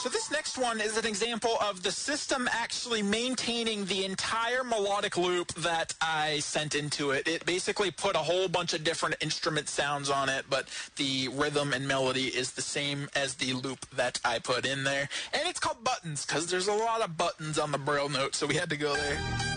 So this next one is an example of the system actually maintaining the entire melodic loop that I sent into it. It basically put a whole bunch of different instrument sounds on it, but the rhythm and melody is the same as the loop that I put in there. And it's called Buttons, because there's a lot of buttons on the Braille note, so we had to go there.